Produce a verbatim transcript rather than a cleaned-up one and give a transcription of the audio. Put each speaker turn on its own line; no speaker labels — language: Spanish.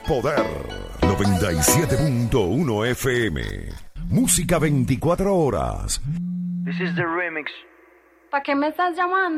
poder. noventa y siete punto uno F M. Música veinticuatro horas.
This is the remix.
¿Para qué me estás llamando?